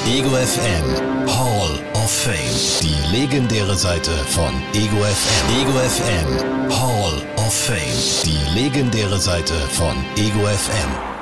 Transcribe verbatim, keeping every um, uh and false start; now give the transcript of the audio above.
Ego F M Hall of Fame. Die legendäre Seite von Ego F M. Ego F M Hall of Fame. Die legendäre Seite von Ego F M.